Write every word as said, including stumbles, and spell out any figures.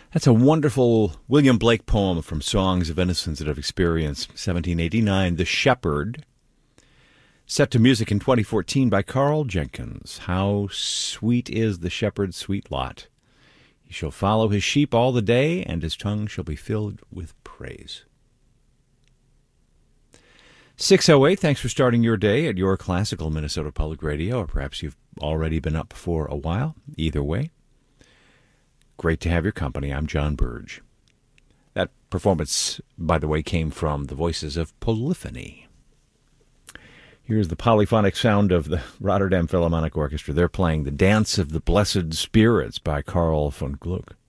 That's a wonderful William Blake poem from Songs of Innocence that I've experienced, seventeen eighty-nine, The Shepherd, set to music in twenty fourteen by Carl Jenkins. How sweet is the shepherd's sweet lot. He shall follow his sheep all the day, and his tongue shall be filled with praise. six oh eight, thanks for starting your day at your classical Minnesota Public Radio, or perhaps you've already been up for a while. Either way, great to have your company. I'm John Burge. That performance, by the way, came from the voices of Polyphony. Here's the polyphonic sound of the Rotterdam Philharmonic Orchestra. They're playing The Dance of the Blessed Spirits by Carl von Gluck.